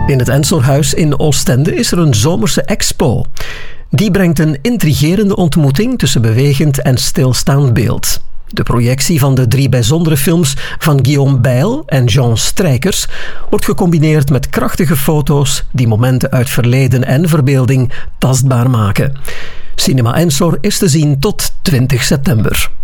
In het Ensorhuis in Oostende is er een zomerse expo. Die brengt een intrigerende ontmoeting tussen bewegend en stilstaand beeld. De projectie van de 3 bijzondere films van Guillaume Bijl en Jean Strijkers wordt gecombineerd met krachtige foto's die momenten uit verleden en verbeelding tastbaar maken. Cinema Ensor is te zien tot 20 september.